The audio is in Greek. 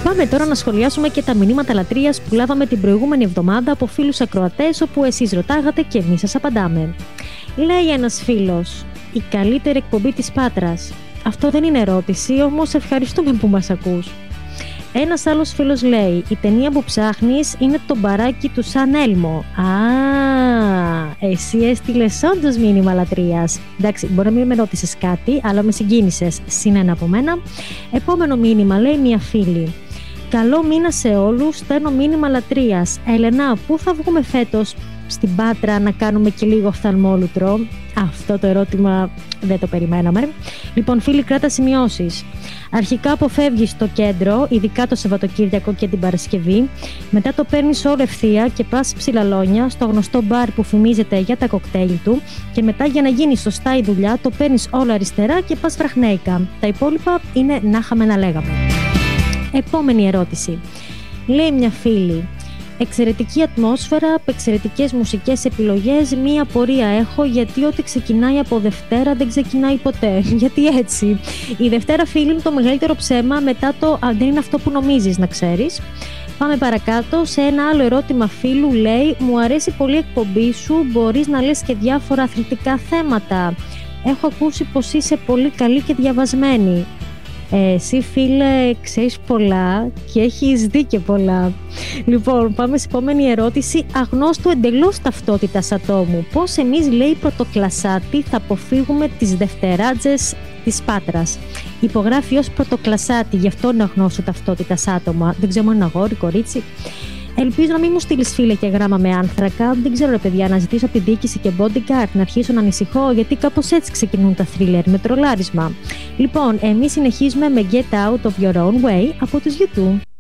Πάμε τώρα να σχολιάσουμε και τα μηνύματα λατρείας που λάβαμε την προηγούμενη εβδομάδα από φίλους ακροατές, όπου εσείς ρωτάγατε και εμείς σας απαντάμε. Λέει ένας φίλος, η καλύτερη εκπομπή της Πάτρας. Αυτό δεν είναι ερώτηση, όμως ευχαριστούμε που μας ακούς. Ένας άλλος φίλος λέει, η ταινία που ψάχνεις είναι το μπαράκι του Σαν Έλμο. Εσύ έστειλες όντως μήνυμα λατρείας. Εντάξει, μπορεί να μην με ρώτησες κάτι, αλλά με συγκίνησες. Συν ένα από μένα. Επόμενο μήνυμα λέει μια φίλη. Καλό μήνα σε όλους, στέλνω μήνυμα λατρείας. Ελενά, πού θα βγούμε φέτος στην Πάτρα να κάνουμε και λίγο οφθαλμόλουτρο? Αυτό το ερώτημα δεν το περιμέναμε. Λοιπόν, φίλοι, κράτα σημειώσεις. Αρχικά αποφεύγεις το κέντρο, ειδικά το Σαββατοκύριακο και την Παρασκευή. Μετά το παίρνεις όλο ευθεία και πας Ψηλαλόνια, στο γνωστό μπαρ που φημίζεται για τα κοκτέιλ του. Και μετά, για να γίνει σωστά η δουλειά, το παίρνεις όλο αριστερά και πας Βραχνέικα. Τα υπόλοιπα είναι να είχαμε να λέγαμε. Επόμενη ερώτηση. Λέει μια φίλη. Εξαιρετική ατμόσφαιρα, εξαιρετικές μουσικές επιλογές. Μία απορία έχω, γιατί ό,τι ξεκινάει από Δευτέρα δεν ξεκινάει ποτέ. Γιατί έτσι? Η Δευτέρα, φίλοι μου, το μεγαλύτερο ψέμα μετά το δεν είναι αυτό που νομίζεις, να ξέρεις. Πάμε παρακάτω. Σε ένα άλλο ερώτημα φίλου λέει, μου αρέσει πολύ η εκπομπή σου, μπορείς να λες και διάφορα αθλητικά θέματα. Έχω ακούσει πως είσαι πολύ καλή και διαβασμένη. Εσύ, φίλε, ξέρεις πολλά και έχεις δει και πολλά. Λοιπόν, πάμε στην επόμενη ερώτηση. Αγνώστου εντελώς ταυτότητας ατόμου. Πώς εμείς, λέει, πρωτοκλασάτη, θα αποφύγουμε τις δευτεράτζες της Πάτρας? Υπογράφει ως πρωτοκλασάτη, γι' αυτό είναι αγνώστου ταυτότητας άτομα. Δεν ξέρω αν είναι αγόρι, κορίτσι. Ελπίζω να μην μου στείλεις, φίλε, και γράμμα με άνθρακα. Δεν ξέρω, ρε παιδιά, να ζητήσω από την διοίκηση και bodyguard, να αρχίσω να ανησυχώ, γιατί κάπως έτσι ξεκινούν τα thriller, με τρολάρισμα. Λοιπόν, εμείς συνεχίζουμε με Get Out of Your Own Way από τους U2.